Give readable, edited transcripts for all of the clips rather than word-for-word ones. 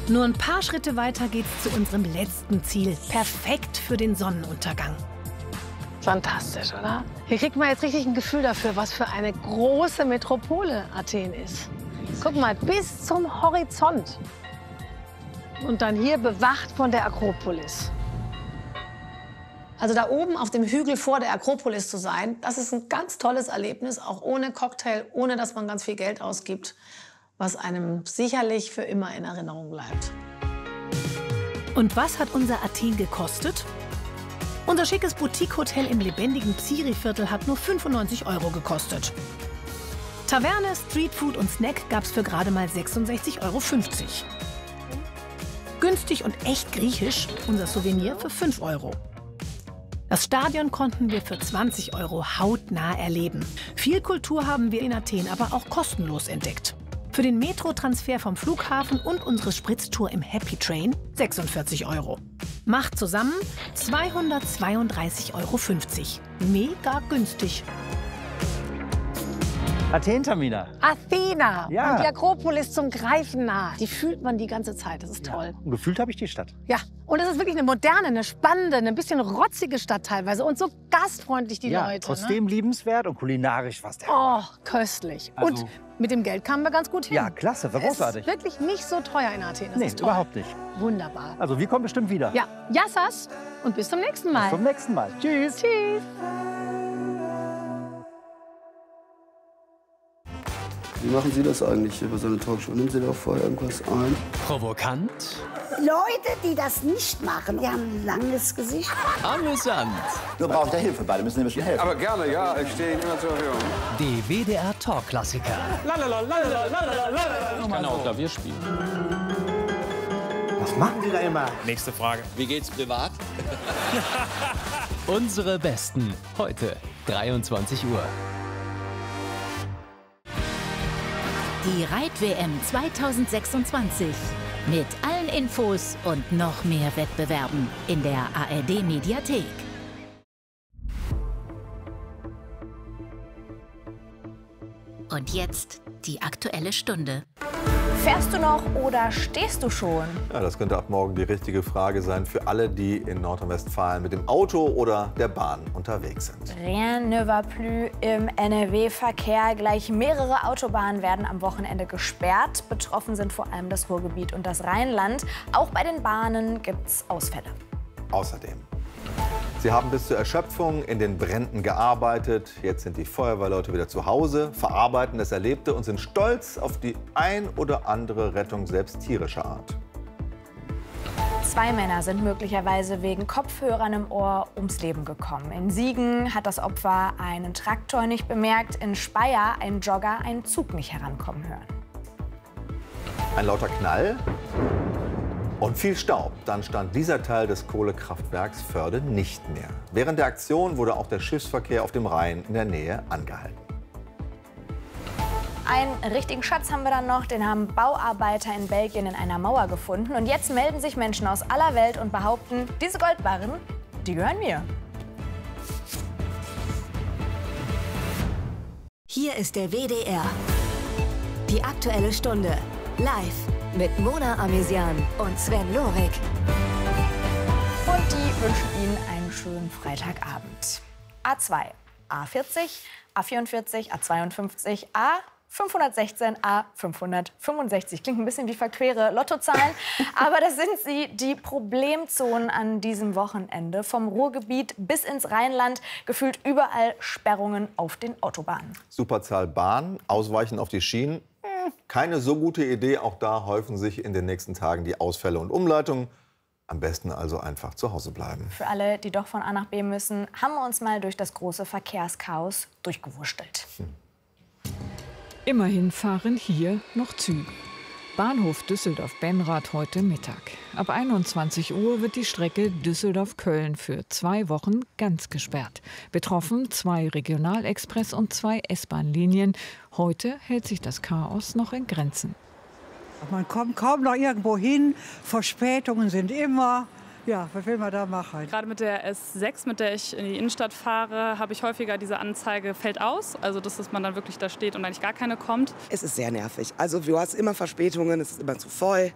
Nur ein paar Schritte weiter geht's zu unserem letzten Ziel. Perfekt für den Sonnenuntergang. Fantastisch, oder? Hier kriegt man jetzt richtig ein Gefühl dafür, was für eine große Metropole Athen ist. Guck mal, bis zum Horizont. Und dann hier bewacht von der Akropolis. Also da oben auf dem Hügel vor der Akropolis zu sein, das ist ein ganz tolles Erlebnis, auch ohne Cocktail, ohne dass man ganz viel Geld ausgibt, was einem sicherlich für immer in Erinnerung bleibt. Und was hat unser Athen gekostet? Unser schickes Boutique-Hotel im lebendigen Psiri-Viertel hat nur 95 € gekostet. Taverne, Streetfood und Snack gab's für gerade mal 66,50 €. Günstig und echt griechisch, unser Souvenir für 5 €. Das Stadion konnten wir für 20 € hautnah erleben. Viel Kultur haben wir in Athen aber auch kostenlos entdeckt. Für den Metrotransfer vom Flughafen und unsere Spritztour im Happy Train 46 €. Macht zusammen 232,50 €. Mega günstig. Athen, Tamina. Athena Ja. und die Akropolis zum Greifen nah. Die fühlt man die ganze Zeit, das ist toll. Und gefühlt habe ich die Stadt. Ja, und es ist wirklich eine moderne, eine spannende, ein bisschen rotzige Stadt teilweise und so gastfreundlich die Leute. Trotzdem liebenswert und kulinarisch fast. Oh, köstlich. Also- Und mit dem Geld kamen wir ganz gut hin. Ja, klasse, war großartig. Es ist wirklich nicht so teuer in Athen. Das Nee, ist toll. überhaupt nicht. Wunderbar. Also wir kommen bestimmt wieder. Ja, Yassas und bis zum nächsten Mal. Bis zum nächsten Mal. Tschüss. Tschüss. Wie machen Sie das eigentlich über so eine Talkshow? Nehmen Sie da vorher irgendwas ein? Provokant, Leute, die das nicht machen, die haben ein langes Gesicht. amüsant. Nur braucht er Hilfe, beide müssen nämlich helfen. Aber gerne, ja, ich stehe Ihnen immer zur Verfügung. Die WDR Talk-Klassiker. Ich kann auch Klavier spielen. Was machen Sie da immer? Nächste Frage. Wie geht's privat? Unsere Besten. Heute, 23 Uhr. Die Reit-WM 2026. Mit allen Infos und noch mehr Wettbewerben in der ARD-Mediathek. Und jetzt die Aktuelle Stunde. Fährst du noch oder stehst du schon? Ja, das könnte ab morgen die richtige Frage sein für alle, die in Nordrhein-Westfalen mit dem Auto oder der Bahn unterwegs sind. Rien ne va plus im NRW-Verkehr. Gleich mehrere Autobahnen werden am Wochenende gesperrt. Betroffen sind vor allem das Ruhrgebiet und das Rheinland. Auch bei den Bahnen gibt's Ausfälle. Außerdem. Sie haben bis zur Erschöpfung in den Bränden gearbeitet. Jetzt sind die Feuerwehrleute wieder zu Hause, verarbeiten das Erlebte und sind stolz auf die ein oder andere Rettung selbst tierischer Art. 2 Männer sind möglicherweise wegen Kopfhörern im Ohr ums Leben gekommen. In Siegen hat das Opfer einen Traktor nicht bemerkt, in Speyer ein Jogger einen Zug nicht herankommen hören. Ein lauter Knall und viel Staub. Dann stand dieser Teil des Kohlekraftwerks Förde nicht mehr. Während der Aktion wurde auch der Schiffsverkehr auf dem Rhein in der Nähe angehalten. Einen richtigen Schatz haben wir dann noch. Den haben Bauarbeiter in Belgien in einer Mauer gefunden. Und jetzt melden sich Menschen aus aller Welt und behaupten, diese Goldbarren, die gehören mir. Hier ist der WDR. Die Aktuelle Stunde. Live mit Mona Amesian und Sven Lorik. Und die wünschen Ihnen einen schönen Freitagabend. A2, A40, A44, A52, A516, A565. Klingt ein bisschen wie verquere Lottozahlen, aber das sind sie, die Problemzonen an diesem Wochenende. Vom Ruhrgebiet bis ins Rheinland, gefühlt überall Sperrungen auf den Autobahnen. Superzahl Bahn, Ausweichen auf die Schienen. Keine so gute Idee. Auch da häufen sich in den nächsten Tagen die Ausfälle und Umleitungen. Am besten also einfach zu Hause bleiben. Für alle, die doch von A nach B müssen, haben wir uns mal durch das große Verkehrschaos durchgewurschtelt. Immerhin fahren hier noch Züge. Bahnhof Düsseldorf-Benrath heute Mittag. Ab 21 Uhr wird die Strecke Düsseldorf-Köln für 2 Wochen ganz gesperrt. Betroffen 2 Regionalexpress- und 2 S-Bahn-Linien. Heute hält sich das Chaos noch in Grenzen. Man kommt kaum noch irgendwo hin. Verspätungen sind immer. Ja, was will man da machen? Gerade mit der S6, mit der ich in die Innenstadt fahre, habe ich häufiger diese Anzeige, fällt aus. Also, dass man dann wirklich da steht und eigentlich gar keine kommt. Es ist sehr nervig. Also, du hast immer Verspätungen, es ist immer zu voll.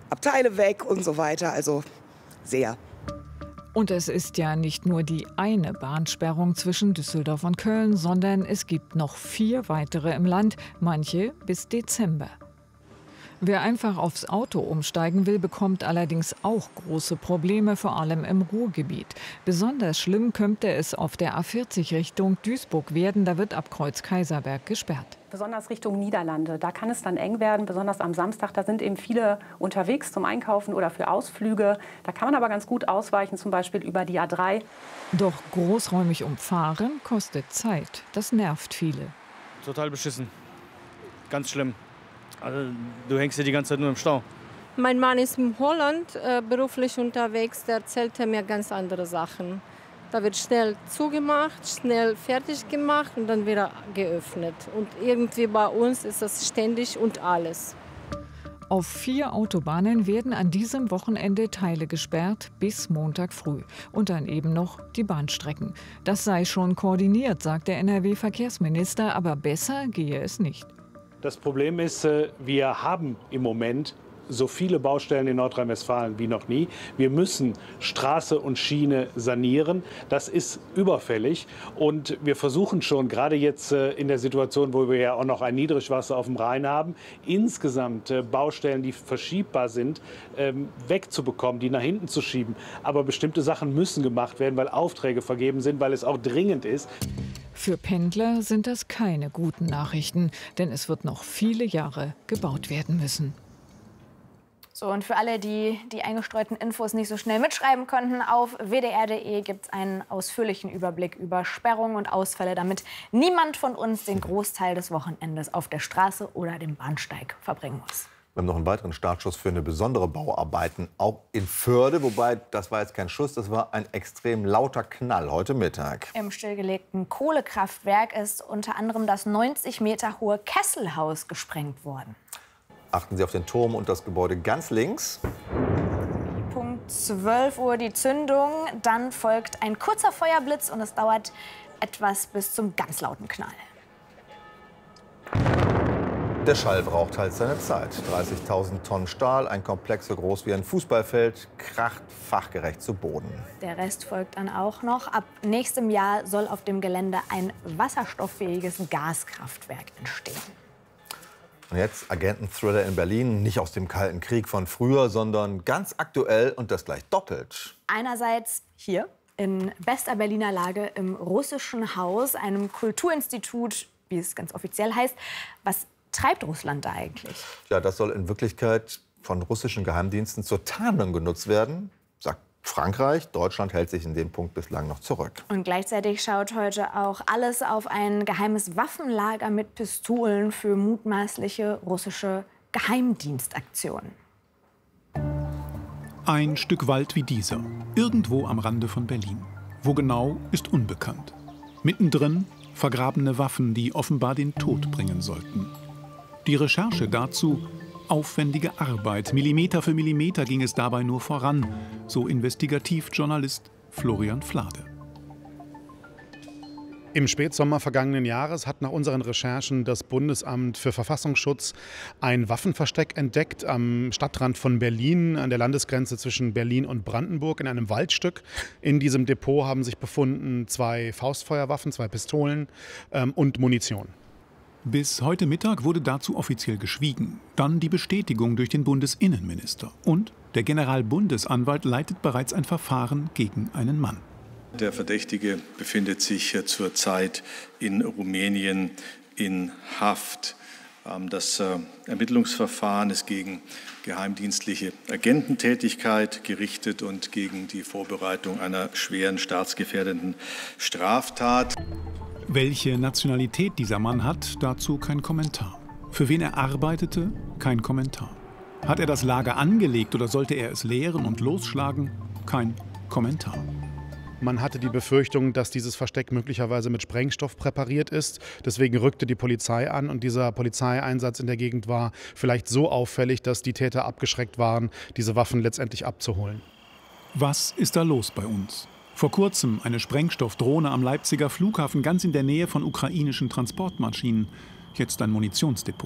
Abteile weg und so weiter. Also sehr. Und es ist ja nicht nur die eine Bahnsperrung zwischen Düsseldorf und Köln, sondern es gibt noch 4 weitere im Land, manche bis Dezember. Wer einfach aufs Auto umsteigen will, bekommt allerdings auch große Probleme, vor allem im Ruhrgebiet. Besonders schlimm könnte es auf der A40 Richtung Duisburg werden. Da wird ab Kreuz Kaiserberg gesperrt. Besonders Richtung Niederlande, da kann es dann eng werden, besonders am Samstag. Da sind eben viele unterwegs zum Einkaufen oder für Ausflüge. Da kann man aber ganz gut ausweichen, zum Beispiel über die A3. Doch großräumig umfahren kostet Zeit. Das nervt viele. Total beschissen. Ganz schlimm. Also, du hängst ja die ganze Zeit nur im Stau. Mein Mann ist in Holland beruflich unterwegs. Der erzählte mir ganz andere Sachen. Da wird schnell zugemacht, schnell fertig gemacht und dann wieder geöffnet. Und irgendwie bei uns ist das ständig und alles. Auf 4 Autobahnen werden an diesem Wochenende Teile gesperrt bis Montag früh. Und dann eben noch die Bahnstrecken. Das sei schon koordiniert, sagt der NRW-Verkehrsminister, aber besser gehe es nicht. Das Problem ist, wir haben im Moment so viele Baustellen in Nordrhein-Westfalen wie noch nie. Wir müssen Straße und Schiene sanieren. Das ist überfällig. Und wir versuchen schon, gerade jetzt in der Situation, wo wir ja auch noch ein Niedrigwasser auf dem Rhein haben, insgesamt Baustellen, die verschiebbar sind, wegzubekommen, die nach hinten zu schieben. Aber bestimmte Sachen müssen gemacht werden, weil Aufträge vergeben sind, weil es auch dringend ist. Für Pendler sind das keine guten Nachrichten, denn es wird noch viele Jahre gebaut werden müssen. So, und für alle, die die eingestreuten Infos nicht so schnell mitschreiben konnten, auf wdr.de gibt es einen ausführlichen Überblick über Sperrungen und Ausfälle, damit niemand von uns den Großteil des Wochenendes auf der Straße oder dem Bahnsteig verbringen muss. Wir haben noch einen weiteren Startschuss für eine besondere Bauarbeiten, auch in Förde. Wobei, das war jetzt kein Schuss, das war ein extrem lauter Knall heute Mittag. Im stillgelegten Kohlekraftwerk ist unter anderem das 90 Meter hohe Kesselhaus gesprengt worden. Achten Sie auf den Turm und das Gebäude ganz links. Punkt 12 Uhr die Zündung, dann folgt ein kurzer Feuerblitz und es dauert etwas bis zum ganz lauten Knall. Der Schall braucht halt seine Zeit. 30.000 Tonnen Stahl, ein Komplex so groß wie ein Fußballfeld, kracht fachgerecht zu Boden. Der Rest folgt dann auch noch. Ab nächstem Jahr soll auf dem Gelände ein wasserstofffähiges Gaskraftwerk entstehen. Und jetzt Agenten-Thriller in Berlin, nicht aus dem Kalten Krieg von früher, sondern ganz aktuell und das gleich doppelt. Einerseits hier in bester Berliner Lage im Russischen Haus, einem Kulturinstitut, wie es ganz offiziell heißt. Was treibt Russland da eigentlich? Ja, das soll in Wirklichkeit von russischen Geheimdiensten zur Tarnung genutzt werden, sagt Frankreich. Deutschland hält sich in dem Punkt bislang noch zurück. Und gleichzeitig schaut heute auch alles auf ein geheimes Waffenlager mit Pistolen für mutmaßliche russische Geheimdienstaktionen. Ein Stück Wald wie dieser, irgendwo am Rande von Berlin. Wo genau, ist unbekannt. Mittendrin vergrabene Waffen, die offenbar den Tod bringen sollten. Die Recherche dazu, aufwendige Arbeit. Millimeter für Millimeter ging es dabei nur voran, so Investigativjournalist Florian Flade. Im Spätsommer vergangenen Jahres hat nach unseren Recherchen das Bundesamt für Verfassungsschutz ein Waffenversteck entdeckt am Stadtrand von Berlin, an der Landesgrenze zwischen Berlin und Brandenburg, in einem Waldstück. In diesem Depot haben sich befunden 2 Faustfeuerwaffen, 2 Pistolen und Munition. Bis heute Mittag wurde dazu offiziell geschwiegen. Dann die Bestätigung durch den Bundesinnenminister. Und der Generalbundesanwalt leitet bereits ein Verfahren gegen einen Mann. Der Verdächtige befindet sich zurzeit in Rumänien in Haft. Das Ermittlungsverfahren ist gegen geheimdienstliche Agententätigkeit gerichtet und gegen die Vorbereitung einer schweren staatsgefährdenden Straftat. Welche Nationalität dieser Mann hat, dazu kein Kommentar. Für wen er arbeitete, kein Kommentar. Hat er das Lager angelegt oder sollte er es leeren und losschlagen? Kein Kommentar. Man hatte die Befürchtung, dass dieses Versteck möglicherweise mit Sprengstoff präpariert ist. Deswegen rückte die Polizei an und dieser Polizeieinsatz in der Gegend war vielleicht so auffällig, dass die Täter abgeschreckt waren, diese Waffen letztendlich abzuholen. Was ist da los bei uns? Vor kurzem eine Sprengstoffdrohne am Leipziger Flughafen ganz in der Nähe von ukrainischen Transportmaschinen. Jetzt ein Munitionsdepot.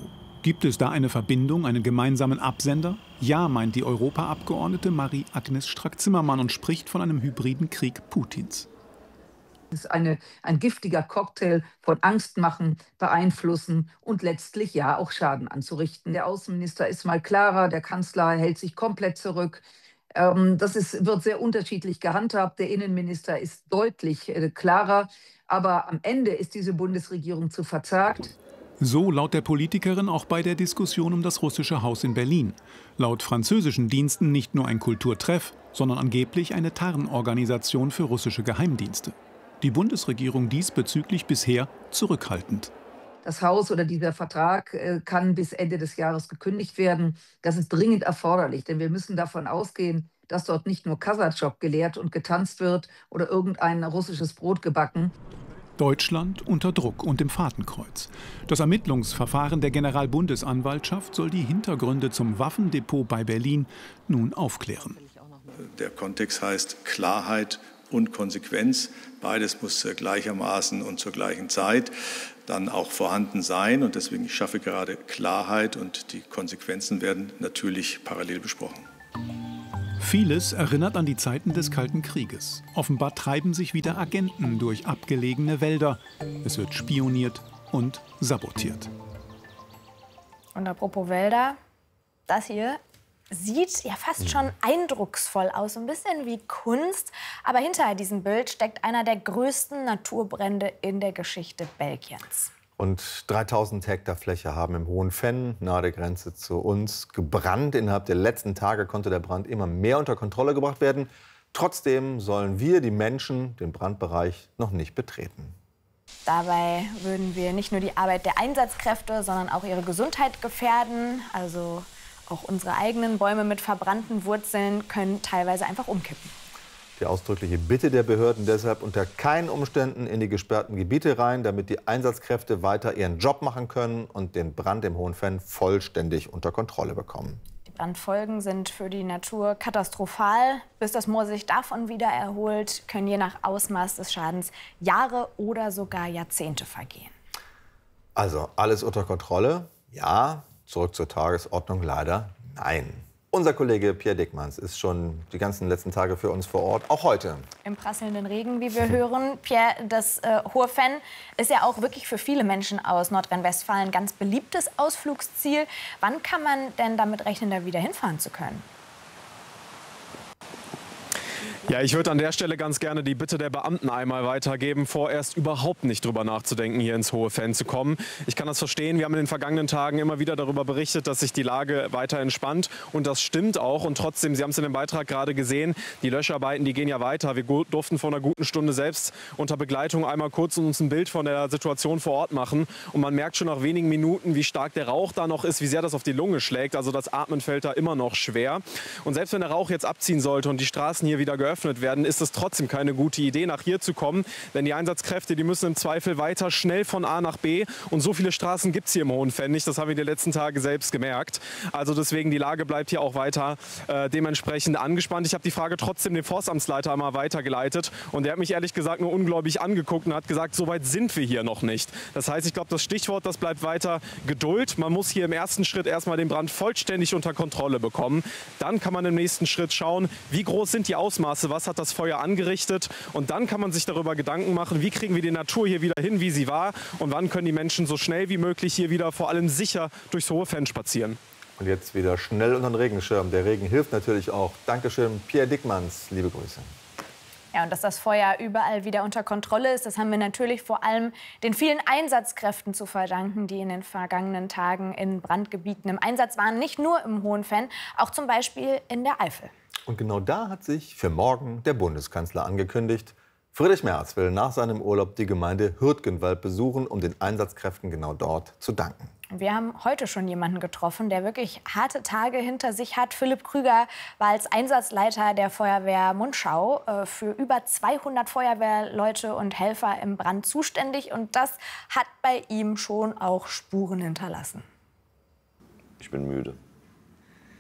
Gibt es da eine Verbindung, einen gemeinsamen Absender? Ja, meint die Europaabgeordnete Marie-Agnes Strack-Zimmermann und spricht von einem hybriden Krieg Putins. Es ist ein giftiger Cocktail von Angst machen, beeinflussen und letztlich ja auch Schaden anzurichten. Der Außenminister ist mal klarer, der Kanzler hält sich komplett zurück. Wird sehr unterschiedlich gehandhabt. Der Innenminister ist deutlich klarer. Aber am Ende ist diese Bundesregierung zu verzagt. So laut der Politikerin auch bei der Diskussion um das russische Haus in Berlin. Laut französischen Diensten nicht nur ein Kulturtreff, sondern angeblich eine Tarnorganisation für russische Geheimdienste. Die Bundesregierung diesbezüglich bisher zurückhaltend. Das Haus oder dieser Vertrag kann bis Ende des Jahres gekündigt werden. Das ist dringend erforderlich, denn wir müssen davon ausgehen, dass dort nicht nur Kasachschow gelehrt und getanzt wird oder irgendein russisches Brot gebacken. Deutschland unter Druck und im Fadenkreuz. Das Ermittlungsverfahren der Generalbundesanwaltschaft soll die Hintergründe zum Waffendepot bei Berlin nun aufklären. Der Kontext heißt Klarheit und Konsequenz. Beides muss gleichermaßen und zur gleichen Zeit dann auch vorhanden sein. Und deswegen, ich schaffe gerade Klarheit und die Konsequenzen werden natürlich parallel besprochen. Vieles erinnert an die Zeiten des Kalten Krieges. Offenbar treiben sich wieder Agenten durch abgelegene Wälder. Es wird spioniert und sabotiert. Und apropos Wälder, das hier sieht ja fast schon eindrucksvoll aus, so ein bisschen wie Kunst. Aber hinter diesem Bild steckt einer der größten Naturbrände in der Geschichte Belgiens. Und 3000 Hektar Fläche haben im Hohenvenn, nahe der Grenze zu uns, gebrannt. Innerhalb der letzten Tage konnte der Brand immer mehr unter Kontrolle gebracht werden. Trotzdem sollen wir, die Menschen, den Brandbereich noch nicht betreten. Dabei würden wir nicht nur die Arbeit der Einsatzkräfte, sondern auch ihre Gesundheit gefährden. Also auch unsere eigenen Bäume mit verbrannten Wurzeln können teilweise einfach umkippen. Die ausdrückliche Bitte der Behörden deshalb unter keinen Umständen in die gesperrten Gebiete rein, damit die Einsatzkräfte weiter ihren Job machen können und den Brand im Hohenvenn vollständig unter Kontrolle bekommen. Die Brandfolgen sind für die Natur katastrophal. Bis das Moor sich davon wieder erholt, können je nach Ausmaß des Schadens Jahre oder sogar Jahrzehnte vergehen. Also alles unter Kontrolle? Ja. Zurück zur Tagesordnung leider nein. Unser Kollege Pierre Dickmanns ist schon die ganzen letzten Tage für uns vor Ort, auch heute. Im prasselnden Regen, wie wir hören. Pierre, das Hohenvenn ist ja auch wirklich für viele Menschen aus Nordrhein-Westfalen ein ganz beliebtes Ausflugsziel. Wann kann man denn damit rechnen, da wieder hinfahren zu können? Ja, ich würde an der Stelle ganz gerne die Bitte der Beamten einmal weitergeben, vorerst überhaupt nicht drüber nachzudenken, hier ins Hohenvenn zu kommen. Ich kann das verstehen. Wir haben in den vergangenen Tagen immer wieder darüber berichtet, dass sich die Lage weiter entspannt. Und das stimmt auch. Und trotzdem, Sie haben es in dem Beitrag gerade gesehen, die Löscharbeiten, die gehen ja weiter. Wir durften vor einer guten Stunde selbst unter Begleitung einmal kurz uns ein Bild von der Situation vor Ort machen. Und man merkt schon nach wenigen Minuten, wie stark der Rauch da noch ist, wie sehr das auf die Lunge schlägt. Also das Atmen fällt da immer noch schwer. Und selbst wenn der Rauch jetzt abziehen sollte und die Straßen hier wieder geöffnet werden, ist es trotzdem keine gute Idee, nach hier zu kommen. Denn die Einsatzkräfte, die müssen im Zweifel weiter schnell von A nach B. Und so viele Straßen gibt es hier im Hohenvenn nicht. Das haben wir die letzten Tage selbst gemerkt. Also deswegen, die Lage bleibt hier auch weiter dementsprechend angespannt. Ich habe die Frage trotzdem dem Forstamtsleiter einmal weitergeleitet. Und der hat mich ehrlich gesagt nur ungläubig angeguckt und hat gesagt, so weit sind wir hier noch nicht. Das heißt, ich glaube, das Stichwort, das bleibt weiter Geduld. Man muss hier im ersten Schritt erstmal den Brand vollständig unter Kontrolle bekommen. Dann kann man im nächsten Schritt schauen, wie groß sind die Ausmaße, was hat das Feuer angerichtet, und dann kann man sich darüber Gedanken machen, wie kriegen wir die Natur hier wieder hin, wie sie war, und wann können die Menschen so schnell wie möglich hier wieder vor allem sicher durchs Hohenvenn spazieren. Und jetzt wieder schnell unter den Regenschirm. Der Regen hilft natürlich auch. Dankeschön, Pierre Dickmanns. Liebe Grüße. Ja, und dass das Feuer überall wieder unter Kontrolle ist, das haben wir natürlich vor allem den vielen Einsatzkräften zu verdanken, die in den vergangenen Tagen in Brandgebieten im Einsatz waren. Nicht nur im Hohenvenn, auch zum Beispiel in der Eifel. Und genau da hat sich für morgen der Bundeskanzler angekündigt. Friedrich Merz will nach seinem Urlaub die Gemeinde Hürtgenwald besuchen, um den Einsatzkräften genau dort zu danken. Wir haben heute schon jemanden getroffen, der wirklich harte Tage hinter sich hat. Philipp Krüger war als Einsatzleiter der Feuerwehr Munschau für über 200 Feuerwehrleute und Helfer im Brand zuständig. Und das hat bei ihm schon auch Spuren hinterlassen. Ich bin müde.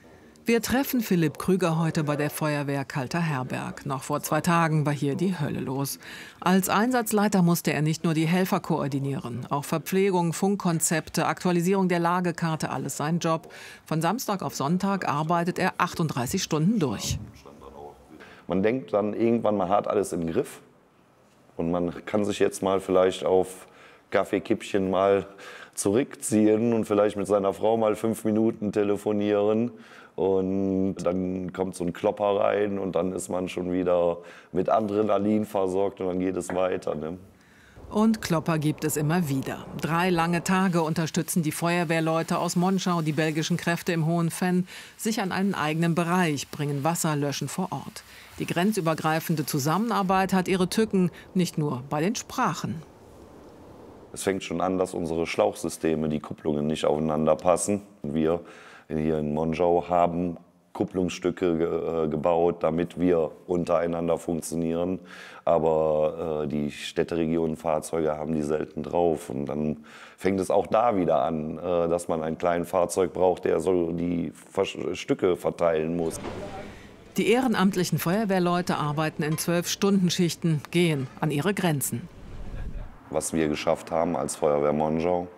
Wir treffen Philipp Krüger heute bei der Feuerwehr Kalter Herberg. Noch vor 2 Tagen war hier die Hölle los. Als Einsatzleiter musste er nicht nur die Helfer koordinieren. Auch Verpflegung, Funkkonzepte, Aktualisierung der Lagekarte, alles sein Job. Von Samstag auf Sonntag arbeitet er 38 Stunden durch. Man denkt dann irgendwann, man hat alles im Griff. Und man kann sich jetzt mal vielleicht auf Kaffeekippchen mal zurückziehen und vielleicht mit seiner Frau mal 5 Minuten telefonieren. Und dann kommt so ein Klopper rein und dann ist man schon wieder mit Adrenalin versorgt und dann geht es weiter. Ne? Und Klopper gibt es immer wieder. 3 lange Tage unterstützen die Feuerwehrleute aus Monschau die belgischen Kräfte im Hohen Venn sich an einen eigenen Bereich, bringen Wasser, löschen vor Ort. Die grenzübergreifende Zusammenarbeit hat ihre Tücken, nicht nur bei den Sprachen. Es fängt schon an, dass unsere Schlauchsysteme, die Kupplungen nicht aufeinander passen. Wir hier in Monschau haben Kupplungsstücke gebaut, damit wir untereinander funktionieren. Aber die Städteregionenfahrzeuge haben die selten drauf. Und dann fängt es auch da wieder an, dass man ein kleines Fahrzeug braucht, der so die Stücke verteilen muss. Die ehrenamtlichen Feuerwehrleute arbeiten in 12-Stunden-Schichten, gehen an ihre Grenzen. Was wir geschafft haben als Feuerwehr Monschau,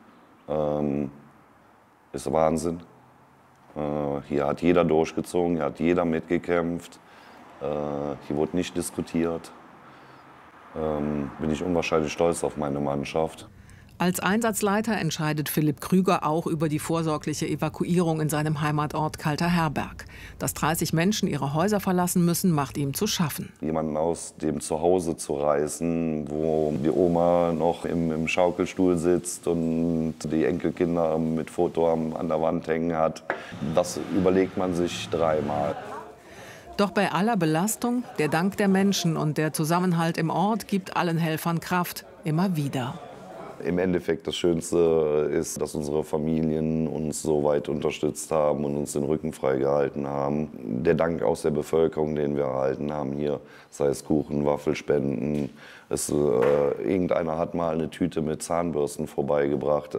ist Wahnsinn. Hier hat jeder durchgezogen, hier hat jeder mitgekämpft, hier wurde nicht diskutiert. Bin ich unwahrscheinlich stolz auf meine Mannschaft. Als Einsatzleiter entscheidet Philipp Krüger auch über die vorsorgliche Evakuierung in seinem Heimatort Kalter Herberg. Dass 30 Menschen ihre Häuser verlassen müssen, macht ihm zu schaffen. Jemanden aus dem Zuhause zu reißen, wo die Oma noch im Schaukelstuhl sitzt und die Enkelkinder mit Foto an der Wand hängen hat, das überlegt man sich 3-mal. Doch bei aller Belastung, der Dank der Menschen und der Zusammenhalt im Ort gibt allen Helfern Kraft, immer wieder. Im Endeffekt das Schönste ist, dass unsere Familien uns so weit unterstützt haben und uns den Rücken frei gehalten haben. Der Dank aus der Bevölkerung, den wir erhalten haben hier, sei es Kuchen, Waffelspenden. Irgendeiner hat mal eine Tüte mit Zahnbürsten vorbeigebracht.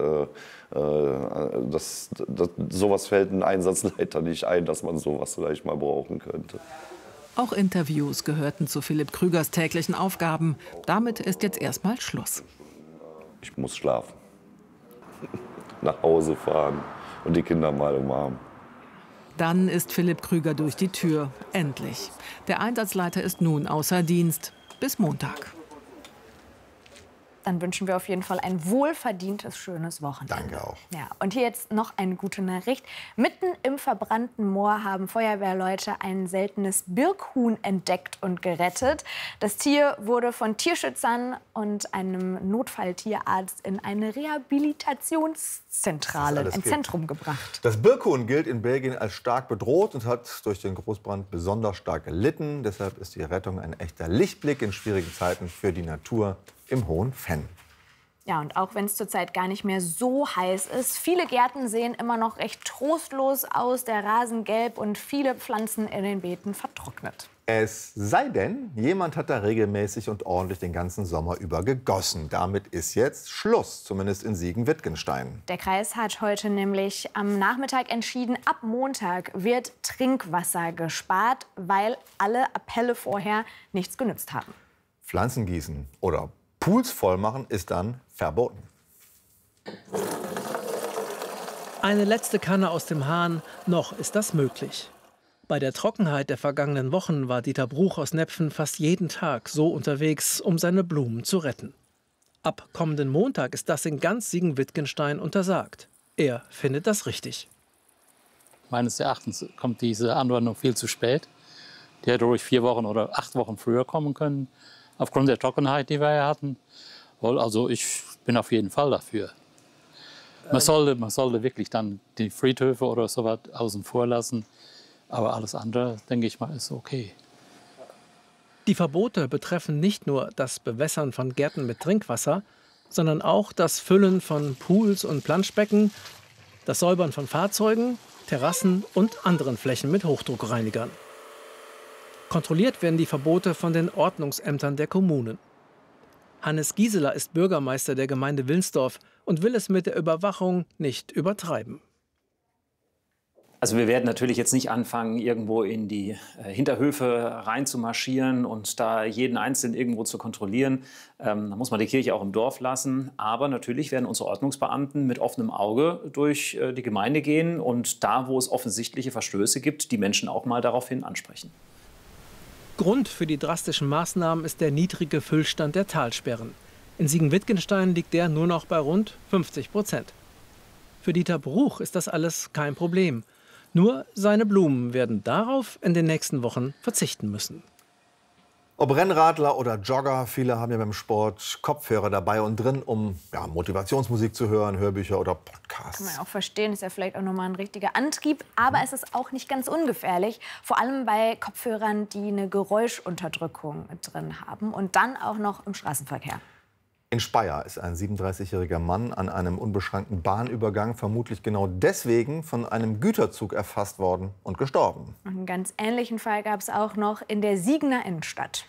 Sowas fällt einem Einsatzleiter nicht ein, dass man sowas vielleicht mal brauchen könnte. Auch Interviews gehörten zu Philipp Krügers täglichen Aufgaben. Damit ist jetzt erstmal Schluss. Ich muss schlafen, nach Hause fahren und die Kinder mal umarmen. Dann ist Philipp Krüger durch die Tür, endlich. Der Einsatzleiter ist nun außer Dienst. Bis Montag. Dann wünschen wir auf jeden Fall ein wohlverdientes, schönes Wochenende. Danke auch. Ja, und hier jetzt noch eine gute Nachricht. Mitten im verbrannten Moor haben Feuerwehrleute ein seltenes Birkhuhn entdeckt und gerettet. Das Tier wurde von Tierschützern und einem Notfalltierarzt in eine Rehabilitationszentrale, ein Zentrum gebracht. Das Birkhuhn gilt in Belgien als stark bedroht und hat durch den Großbrand besonders stark gelitten. Deshalb ist die Rettung ein echter Lichtblick in schwierigen Zeiten für die Natur im Hohen Venn. Ja, und auch wenn es zurzeit gar nicht mehr so heiß ist, viele Gärten sehen immer noch recht trostlos aus, der Rasen gelb und viele Pflanzen in den Beeten vertrocknet. Es sei denn, jemand hat da regelmäßig und ordentlich den ganzen Sommer über gegossen. Damit ist jetzt Schluss, zumindest in Siegen-Wittgenstein. Der Kreis hat heute nämlich am Nachmittag entschieden, ab Montag wird Trinkwasser gespart, weil alle Appelle vorher nichts genützt haben. Pflanzen gießen oder Pools vollmachen ist dann verboten. Eine letzte Kanne aus dem Hahn, noch ist das möglich. Bei der Trockenheit der vergangenen Wochen war Dieter Bruch aus Nepfen fast jeden Tag so unterwegs, um seine Blumen zu retten. Ab kommenden Montag ist das in ganz Siegen-Wittgenstein untersagt. Er findet das richtig. Meines Erachtens kommt diese Anordnung viel zu spät. Die hätte ruhig 4 Wochen oder 8 Wochen früher kommen können. Aufgrund der Trockenheit, die wir ja hatten. Also ich bin auf jeden Fall dafür. Man sollte wirklich dann die Friedhöfe oder sowas außen vor lassen. Aber alles andere, denke ich mal, ist okay. Die Verbote betreffen nicht nur das Bewässern von Gärten mit Trinkwasser, sondern auch das Füllen von Pools und Planschbecken, das Säubern von Fahrzeugen, Terrassen und anderen Flächen mit Hochdruckreinigern. Kontrolliert werden die Verbote von den Ordnungsämtern der Kommunen. Hannes Gieseler ist Bürgermeister der Gemeinde Wilnsdorf und will es mit der Überwachung nicht übertreiben. Also wir werden natürlich jetzt nicht anfangen, irgendwo in die Hinterhöfe reinzumarschieren und da jeden Einzelnen irgendwo zu kontrollieren. Da muss man die Kirche auch im Dorf lassen. Aber natürlich werden unsere Ordnungsbeamten mit offenem Auge durch die Gemeinde gehen und da, wo es offensichtliche Verstöße gibt, die Menschen auch mal daraufhin ansprechen. Grund für die drastischen Maßnahmen ist der niedrige Füllstand der Talsperren. In Siegen-Wittgenstein liegt der nur noch bei rund 50%. Für Dieter Bruch ist das alles kein Problem. Nur seine Blumen werden darauf in den nächsten Wochen verzichten müssen. Ob Rennradler oder Jogger, viele haben ja beim Sport Kopfhörer dabei und drin, um Motivationsmusik zu hören, Hörbücher oder Podcasts. Kann man auch verstehen, ist ja vielleicht auch nochmal ein richtiger Antrieb. Aber es ist auch nicht ganz ungefährlich. Vor allem bei Kopfhörern, die eine Geräuschunterdrückung drin haben und dann auch noch im Straßenverkehr. In Speyer ist ein 37-jähriger Mann an einem unbeschrankten Bahnübergang vermutlich genau deswegen von einem Güterzug erfasst worden und gestorben. Einen ganz ähnlichen Fall gab es auch noch in der Siegener Innenstadt.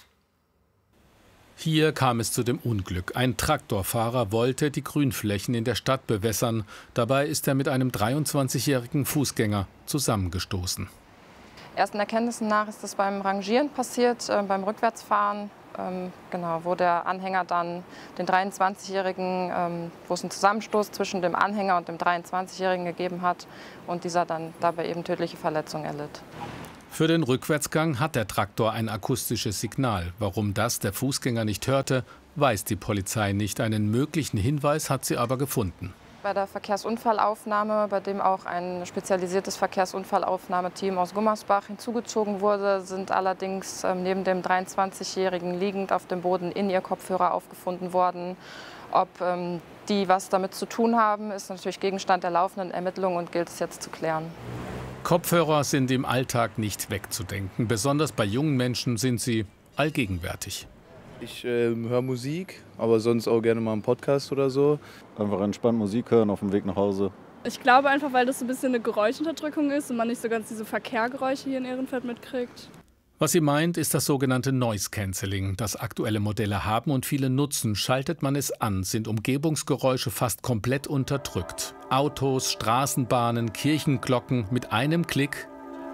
Hier kam es zu dem Unglück. Ein Traktorfahrer wollte die Grünflächen in der Stadt bewässern. Dabei ist er mit einem 23-jährigen Fußgänger zusammengestoßen. Ersten Erkenntnissen nach ist das beim Rangieren passiert, beim Rückwärtsfahren. Wo der Anhänger dann den 23-Jährigen, wo es einen Zusammenstoß zwischen dem Anhänger und dem 23-Jährigen gegeben hat und dieser dann dabei eben tödliche Verletzungen erlitt. Für den Rückwärtsgang hat der Traktor ein akustisches Signal. Warum das der Fußgänger nicht hörte, weiß die Polizei nicht. Einen möglichen Hinweis hat sie aber gefunden. Bei der Verkehrsunfallaufnahme, bei dem auch ein spezialisiertes Verkehrsunfallaufnahmeteam aus Gummersbach hinzugezogen wurde, sind allerdings neben dem 23-Jährigen liegend auf dem Boden in ihr Kopfhörer aufgefunden worden. Ob die was damit zu tun haben, ist natürlich Gegenstand der laufenden Ermittlungen und gilt es jetzt zu klären. Kopfhörer sind im Alltag nicht wegzudenken. Besonders bei jungen Menschen sind sie allgegenwärtig. Ich höre Musik, aber sonst auch gerne mal einen Podcast oder so. Einfach entspannt Musik hören auf dem Weg nach Hause. Ich glaube einfach, weil das so ein bisschen eine Geräuschunterdrückung ist und man nicht so ganz diese Verkehrgeräusche hier in Ehrenfeld mitkriegt. Was sie meint, ist das sogenannte Noise Cancelling, das aktuelle Modelle haben und viele nutzen. Schaltet man es an, sind Umgebungsgeräusche fast komplett unterdrückt. Autos, Straßenbahnen, Kirchenglocken mit einem Klick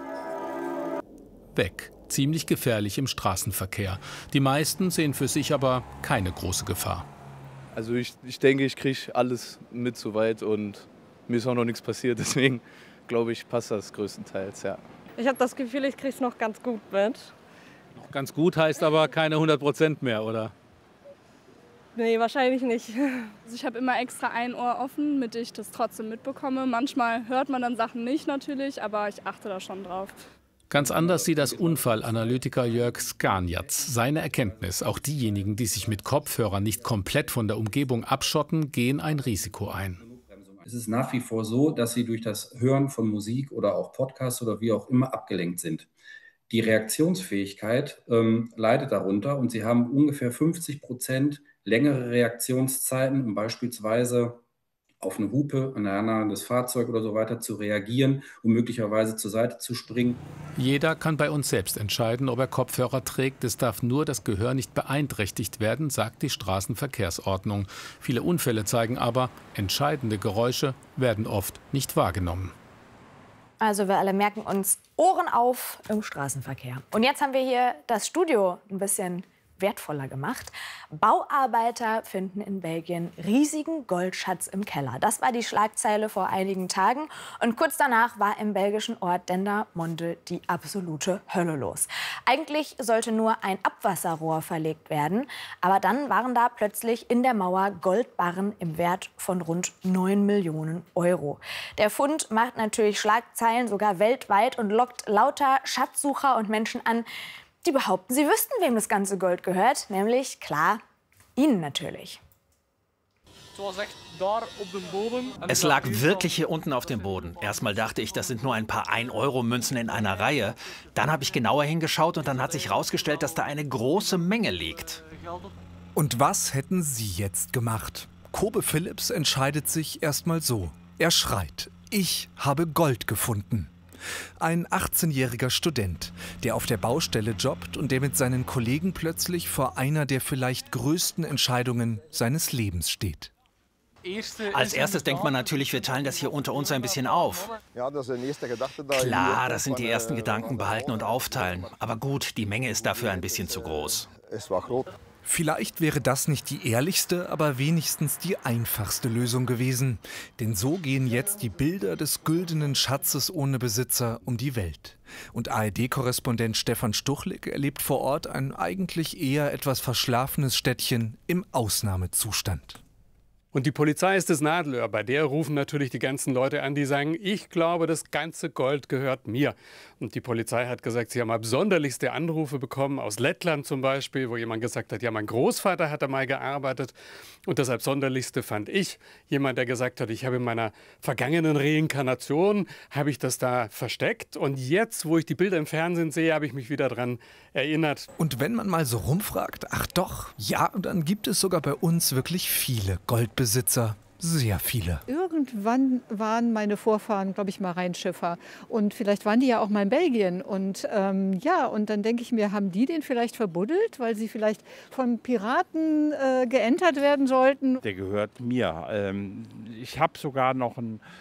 weg. Ziemlich gefährlich im Straßenverkehr. Die meisten sehen für sich aber keine große Gefahr. Also ich denke, ich kriege alles mit soweit und mir ist auch noch nichts passiert. Deswegen glaube ich, passt das größtenteils, ja. Ich habe das Gefühl, ich kriege es noch ganz gut mit. Noch ganz gut heißt aber keine 100% mehr, oder? Nee, wahrscheinlich nicht. Also ich habe immer extra ein Ohr offen, damit ich das trotzdem mitbekomme. Manchmal hört man dann Sachen nicht natürlich, aber ich achte da schon drauf. Ganz anders sieht das Unfallanalytiker Jörg Skanjatz. Seine Erkenntnis, auch diejenigen, die sich mit Kopfhörern nicht komplett von der Umgebung abschotten, gehen ein Risiko ein. Es ist nach wie vor so, dass sie durch das Hören von Musik oder auch Podcasts oder wie auch immer abgelenkt sind. Die Reaktionsfähigkeit leidet darunter und sie haben ungefähr 50% längere Reaktionszeiten, um beispielsweise auf eine Hupe, ein naherndes Fahrzeug oder so weiter zu reagieren, um möglicherweise zur Seite zu springen. Jeder kann bei uns selbst entscheiden, ob er Kopfhörer trägt. Es darf nur das Gehör nicht beeinträchtigt werden, sagt die Straßenverkehrsordnung. Viele Unfälle zeigen aber, entscheidende Geräusche werden oft nicht wahrgenommen. Also wir alle merken uns Ohren auf im Straßenverkehr. Und jetzt haben wir hier das Studio ein bisschen wertvoller gemacht. Bauarbeiter finden in Belgien riesigen Goldschatz im Keller. Das war die Schlagzeile vor einigen Tagen. Und kurz danach war im belgischen Ort Dendermonde die absolute Hölle los. Eigentlich sollte nur ein Abwasserrohr verlegt werden. Aber dann waren da plötzlich in der Mauer Goldbarren im Wert von rund 9 Millionen Euro. Der Fund macht natürlich Schlagzeilen, sogar weltweit, und lockt lauter Schatzsucher und Menschen an, die behaupten, sie wüssten, wem das ganze Gold gehört. Nämlich, klar, ihnen natürlich. Es lag wirklich hier unten auf dem Boden. Erstmal dachte ich, das sind nur ein paar 1-Euro-Münzen in einer Reihe. Dann habe ich genauer hingeschaut und dann hat sich herausgestellt, dass da eine große Menge liegt. Und was hätten Sie jetzt gemacht? Kobe Phillips entscheidet sich erstmal so. Er schreit: Ich habe Gold gefunden. Ein 18-jähriger Student, der auf der Baustelle jobbt und der mit seinen Kollegen plötzlich vor einer der vielleicht größten Entscheidungen seines Lebens steht. Als erstes denkt man natürlich, wir teilen das hier unter uns ein bisschen auf. Klar, das sind die ersten Gedanken, behalten und aufteilen. Aber gut, die Menge ist dafür ein bisschen zu groß. Vielleicht wäre das nicht die ehrlichste, aber wenigstens die einfachste Lösung gewesen. Denn so gehen jetzt die Bilder des güldenen Schatzes ohne Besitzer um die Welt. Und ARD-Korrespondent Stefan Stuchlik erlebt vor Ort ein eigentlich eher etwas verschlafenes Städtchen im Ausnahmezustand. Und die Polizei ist das Nadelöhr. Bei der rufen natürlich die ganzen Leute an, die sagen, ich glaube, das ganze Gold gehört mir. Und die Polizei hat gesagt, sie haben absonderlichste Anrufe bekommen, aus Lettland zum Beispiel, wo jemand gesagt hat, ja, mein Großvater hat da mal gearbeitet. Und das absonderlichste fand ich, jemand, der gesagt hat, ich habe in meiner vergangenen Reinkarnation, habe ich das da versteckt. Und jetzt, wo ich die Bilder im Fernsehen sehe, habe ich mich wieder dran erinnert. Und wenn man mal so rumfragt, ach doch, ja, dann gibt es sogar bei uns wirklich viele Goldbesitzer. Sehr viele. Irgendwann waren meine Vorfahren, glaube ich, mal Rheinschiffer. Und vielleicht waren die ja auch mal in Belgien. Und ja, und dann denke ich mir, haben die den vielleicht verbuddelt, weil sie vielleicht von Piraten geentert werden sollten? Der gehört mir. Ich habe sogar noch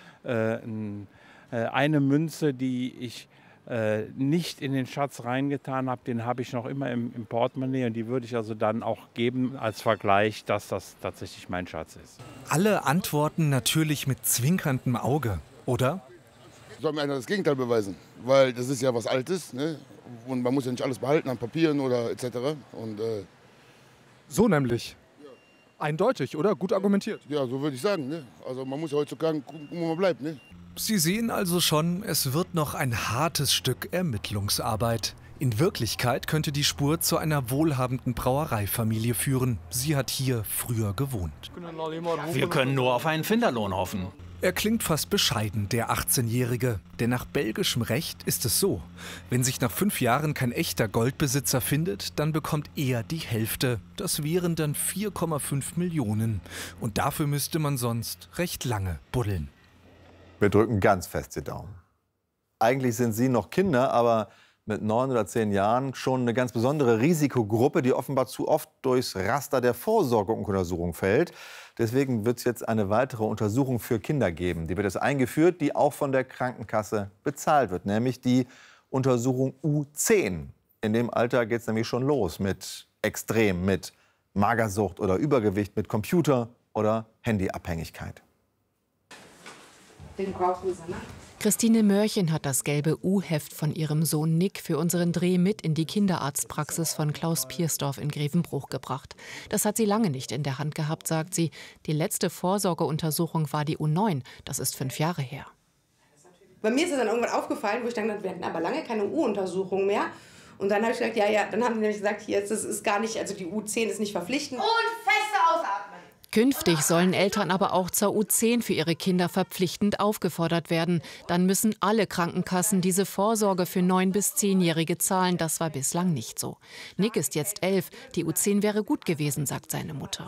eine Münze, die ich nicht in den Schatz reingetan habe, den habe ich noch immer im Portemonnaie und die würde ich also dann auch geben als Vergleich, dass das tatsächlich mein Schatz ist. Alle antworten natürlich mit zwinkerndem Auge, oder? Soll mir einer das Gegenteil beweisen, weil das ist ja was Altes, ne? Und man muss ja nicht alles behalten an Papieren oder etc. Und, so nämlich. Eindeutig, oder? Gut argumentiert. Ja, so würde ich sagen. Ne? Also man muss ja heutzutage gucken, wo man bleibt. Ne? Sie sehen also schon, es wird noch ein hartes Stück Ermittlungsarbeit. In Wirklichkeit könnte die Spur zu einer wohlhabenden Brauereifamilie führen. Sie hat hier früher gewohnt. Wir können nur auf einen Finderlohn hoffen. Er klingt fast bescheiden, der 18-Jährige. Denn nach belgischem Recht ist es so: Wenn sich nach 5 Jahren kein echter Goldbesitzer findet, dann bekommt er die Hälfte. Das wären dann 4,5 Millionen. Und dafür müsste man sonst recht lange buddeln. Wir drücken ganz fest die Daumen. Eigentlich sind Sie noch Kinder, aber mit 9 oder 10 Jahren schon eine ganz besondere Risikogruppe, die offenbar zu oft durchs Raster der Vorsorgeuntersuchung fällt. Deswegen wird es jetzt eine weitere Untersuchung für Kinder geben. Die wird jetzt eingeführt, die auch von der Krankenkasse bezahlt wird, nämlich die Untersuchung U10. In dem Alter geht es nämlich schon los mit Extrem, mit Magersucht oder Übergewicht, mit Computer- oder Handyabhängigkeit. Den brauchen Sie, ne? Christine Mörchen hat das gelbe U-Heft von ihrem Sohn Nick für unseren Dreh mit in die Kinderarztpraxis von Klaus Piersdorf in Grevenbruch gebracht. Das hat sie lange nicht in der Hand gehabt, sagt sie. Die letzte Vorsorgeuntersuchung war die U9. Das ist 5 Jahre her. Bei mir ist es dann irgendwann aufgefallen, wo ich dann dachte, wir hatten aber lange keine U-Untersuchung mehr. Und dann habe ich gesagt, ja, dann haben die nämlich gesagt, hier, das ist gar nicht, also die U10 ist nicht verpflichtend. Und feste ausatmen. Künftig sollen Eltern aber auch zur U10 für ihre Kinder verpflichtend aufgefordert werden. Dann müssen alle Krankenkassen diese Vorsorge für 9- bis 10-Jährige zahlen. Das war bislang nicht so. Nick ist jetzt 11. Die U10 wäre gut gewesen, sagt seine Mutter.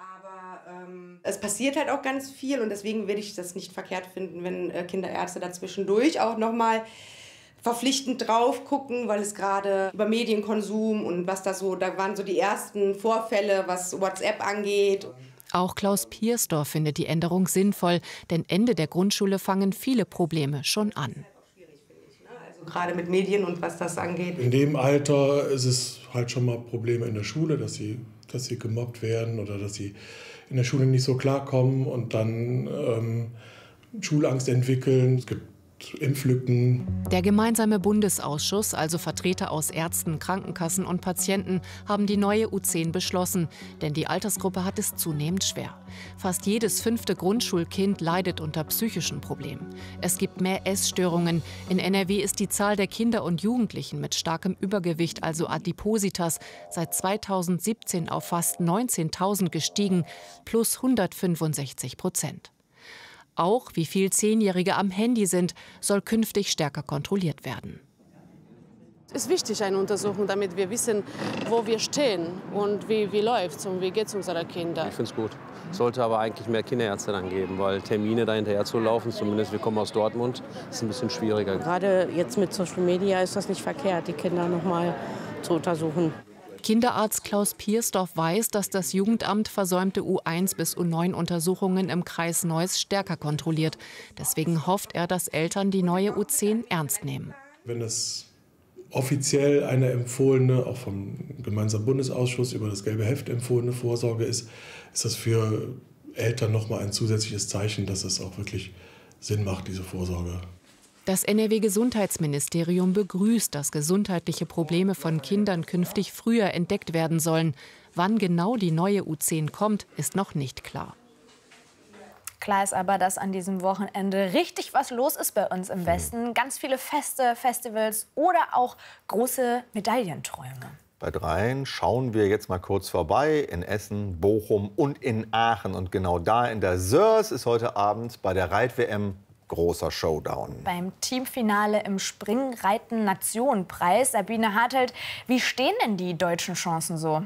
Es passiert halt auch ganz viel und deswegen würde ich das nicht verkehrt finden, wenn Kinderärzte dazwischendurch auch noch mal verpflichtend drauf gucken, weil es gerade über Medienkonsum und was da so, da waren so die ersten Vorfälle, was WhatsApp angeht. Auch Klaus Piersdorf findet die Änderung sinnvoll, denn Ende der Grundschule fangen viele Probleme schon an. Also gerade mit Medien und was das angeht. In dem Alter ist es halt schon mal Probleme in der Schule, dass sie gemobbt werden oder dass sie in der Schule nicht so klarkommen und dann Schulangst entwickeln. Es gibt Impflücken. Der gemeinsame Bundesausschuss, also Vertreter aus Ärzten, Krankenkassen und Patienten, haben die neue U10 beschlossen. Denn die Altersgruppe hat es zunehmend schwer. Fast jedes 5. Grundschulkind leidet unter psychischen Problemen. Es gibt mehr Essstörungen. In NRW ist die Zahl der Kinder und Jugendlichen mit starkem Übergewicht, also Adipositas, seit 2017 auf fast 19.000 gestiegen, plus 165%. Auch wie viel 10-Jährige am Handy sind, soll künftig stärker kontrolliert werden. Es ist wichtig, eine Untersuchung, damit wir wissen, wo wir stehen und wie läuft es und wie geht es unseren Kindern. Ich finde es gut. Es sollte aber eigentlich mehr Kinderärzte dann geben, weil Termine da hinterher zu laufen, zumindest wir kommen aus Dortmund, ist ein bisschen schwieriger. Gerade jetzt mit Social Media ist das nicht verkehrt, die Kinder noch mal zu untersuchen. Kinderarzt Klaus Piersdorf weiß, dass das Jugendamt versäumte U1 bis U9-Untersuchungen im Kreis Neuss stärker kontrolliert. Deswegen hofft er, dass Eltern die neue U10 ernst nehmen. Wenn es offiziell eine empfohlene, auch vom gemeinsamen Bundesausschuss über das gelbe Heft empfohlene Vorsorge ist, ist das für Eltern nochmal ein zusätzliches Zeichen, dass es auch wirklich Sinn macht, diese Vorsorge. Das NRW-Gesundheitsministerium begrüßt, dass gesundheitliche Probleme von Kindern künftig früher entdeckt werden sollen. Wann genau die neue U10 kommt, ist noch nicht klar. Klar ist aber, dass an diesem Wochenende richtig was los ist bei uns im Westen. Ganz viele Feste, Festivals oder auch große Medaillenträume. Bei dreien schauen wir jetzt mal kurz vorbei in Essen, Bochum und in Aachen. Und genau da in der Sörs ist heute Abend bei der Reit-WM großer Showdown. Beim Teamfinale im Springreiten-Nationenpreis. Sabine Hartelt, wie stehen denn die deutschen Chancen so?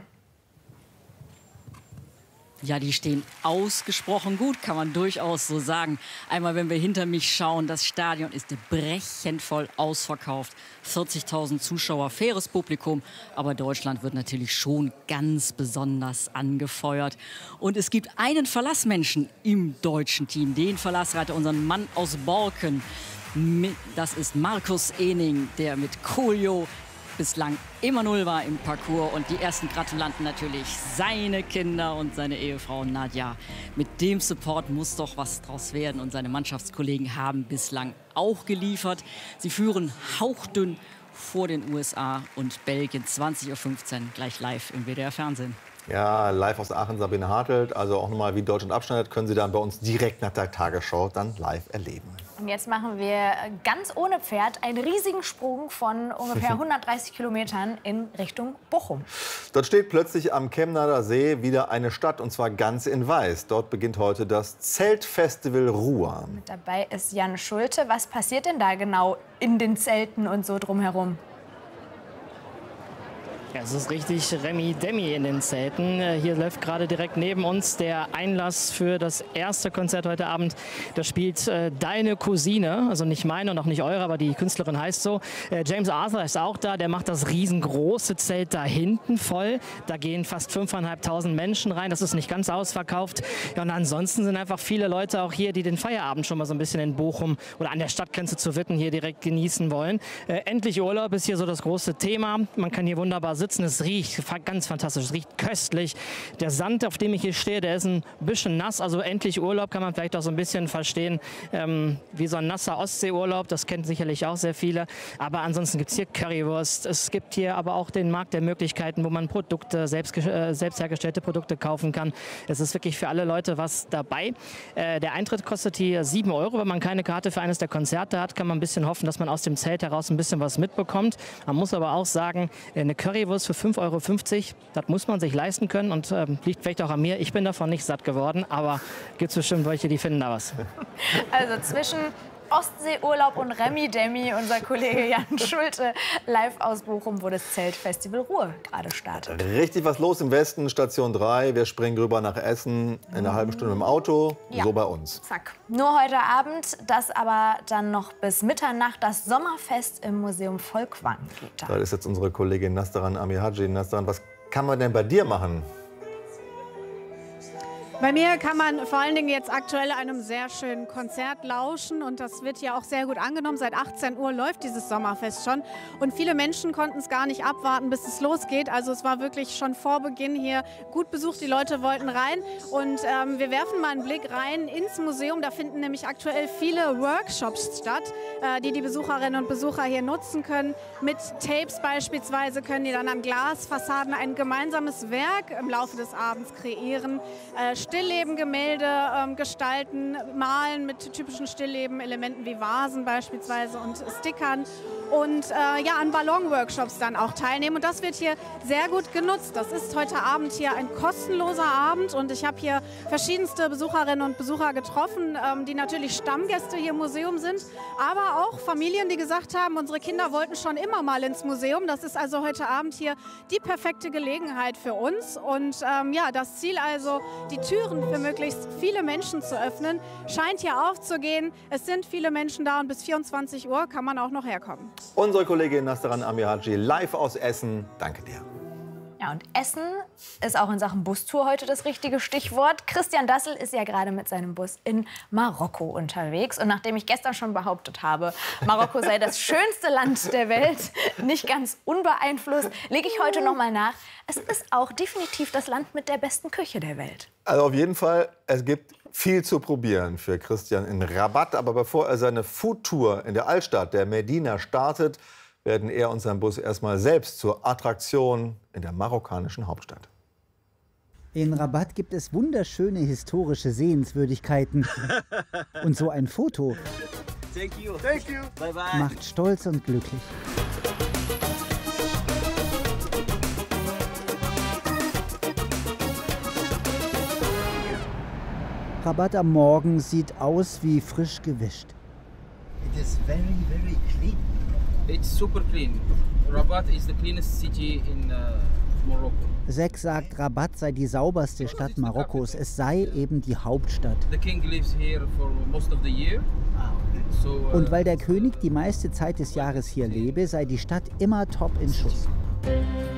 Ja, die stehen ausgesprochen gut, kann man durchaus so sagen. Einmal, wenn wir hinter mich schauen, das Stadion ist brechend voll ausverkauft. 40.000 Zuschauer, faires Publikum. Aber Deutschland wird natürlich schon ganz besonders angefeuert. Und es gibt einen Verlassmenschen im deutschen Team, den Verlassreiter, unseren Mann aus Borken. Das ist Markus Ehning, der mit Coolio bislang immer 0 war im Parcours. Und die ersten Gratulanten natürlich seine Kinder und seine Ehefrau Nadja. Mit dem Support muss doch was draus werden. Und seine Mannschaftskollegen haben bislang auch geliefert. Sie führen hauchdünn vor den USA und Belgien. 20:15 Uhr gleich live im WDR-Fernsehen. Ja, live aus Aachen, Sabine Hartelt. Also auch nochmal, wie Deutschland abschneidet, können Sie dann bei uns direkt nach der Tagesschau dann live erleben. Und jetzt machen wir ganz ohne Pferd einen riesigen Sprung von ungefähr 130 Kilometern in Richtung Bochum. Dort steht plötzlich am Chemnader See wieder eine Stadt, und zwar ganz in Weiß. Dort beginnt heute das Zeltfestival Ruhr. Mit dabei ist Jan Schulte. Was passiert denn da genau in den Zelten und so drumherum? Ja, es ist richtig Remi-Demi in den Zelten. Hier läuft gerade direkt neben uns der Einlass für das erste Konzert heute Abend. Da spielt Deine Cousine, also nicht meine und auch nicht eure, aber die Künstlerin heißt so. James Arthur ist auch da, der macht das riesengroße Zelt da hinten voll. Da gehen fast 5.500 Menschen rein, das ist nicht ganz ausverkauft. Ja, und ansonsten sind einfach viele Leute auch hier, die den Feierabend schon mal so ein bisschen in Bochum oder an der Stadtgrenze zu Witten hier direkt genießen wollen. Endlich Urlaub ist hier so das große Thema. Man kann hier wunderbar sitzen. Es riecht ganz fantastisch, es riecht köstlich. Der Sand, auf dem ich hier stehe, der ist ein bisschen nass. Also endlich Urlaub kann man vielleicht auch so ein bisschen verstehen, wie so ein nasser Ostseeurlaub. Das kennt sicherlich auch sehr viele. Aber ansonsten gibt es hier Currywurst. Es gibt hier aber auch den Markt der Möglichkeiten, wo man Produkte, selbst hergestellte Produkte kaufen kann. Es ist wirklich für alle Leute was dabei. Der Eintritt kostet hier 7 €. Wenn man keine Karte für eines der Konzerte hat, kann man ein bisschen hoffen, dass man aus dem Zelt heraus ein bisschen was mitbekommt. Man muss aber auch sagen, eine Currywurst für 5,50 €, das muss man sich leisten können und liegt vielleicht auch an mir. Ich bin davon nicht satt geworden, aber gibt es bestimmt welche, die finden da was. Also zwischen Ostseeurlaub und Remi-Demi, unser Kollege Jan Schulte, live aus Bochum, wo das Zeltfestival Ruhr gerade startet. Richtig was los im Westen, Station 3. Wir springen rüber nach Essen in einer halben Stunde im Auto, Ja. so bei uns. Zack. Nur heute Abend, das aber dann noch bis Mitternacht, das Sommerfest im Museum Volkwang geht da. Da ist jetzt unsere Kollegin Nastaran Amihaji. Nastaran, was kann man denn bei dir machen? Bei mir kann man vor allen Dingen jetzt aktuell einem sehr schönen Konzert lauschen und das wird ja auch sehr gut angenommen. Seit 18 Uhr läuft dieses Sommerfest schon und viele Menschen konnten es gar nicht abwarten, bis es losgeht. Also es war wirklich schon vor Beginn hier gut besucht, die Leute wollten rein und wir werfen mal einen Blick rein ins Museum. Da finden nämlich aktuell viele Workshops statt, die die Besucherinnen und Besucher hier nutzen können. Mit Tapes beispielsweise können die dann an Glasfassaden ein gemeinsames Werk im Laufe des Abends kreieren. Stillleben-Gemälde gestalten, malen mit typischen Stillleben-Elementen wie Vasen beispielsweise und Stickern und ja, an Ballon-Workshops dann auch teilnehmen. Und das wird hier sehr gut genutzt. Das ist heute Abend hier ein kostenloser Abend und ich habe hier verschiedenste Besucherinnen und Besucher getroffen, die natürlich Stammgäste hier im Museum sind, aber auch Familien, die gesagt haben, unsere Kinder wollten schon immer mal ins Museum. Das ist also heute Abend hier die perfekte Gelegenheit für uns und ja, das Ziel also, die Türen für möglichst viele Menschen zu öffnen, scheint hier aufzugehen. Es sind viele Menschen da und bis 24 Uhr kann man auch noch herkommen. Unsere Kollegin Nastaran Amihaji live aus Essen. Danke dir. Ja, und Essen ist auch in Sachen Bustour heute das richtige Stichwort. Christian Dassel ist ja gerade mit seinem Bus in Marokko unterwegs. Und nachdem ich gestern schon behauptet habe, Marokko sei das schönste Land der Welt, nicht ganz unbeeinflusst, lege ich heute noch mal nach. Es ist auch definitiv das Land mit der besten Küche der Welt. Also auf jeden Fall, es gibt viel zu probieren für Christian in Rabat. Aber bevor er seine Foodtour in der Altstadt der Medina startet, werden er und sein Bus erstmal selbst zur Attraktion in der marokkanischen Hauptstadt. In Rabat gibt es wunderschöne historische Sehenswürdigkeiten. Und so ein Foto macht stolz und glücklich. Rabat am Morgen sieht aus wie frisch gewischt. It is very, very clean. It's super clean. Rabat is the cleanest city in Morocco. Zek sagt, Rabat sei die sauberste Stadt Marokkos. Es sei eben die Hauptstadt. The king lives here for most of the year. Und weil der König die meiste Zeit des Jahres hier lebe, sei die Stadt immer top in Schuss.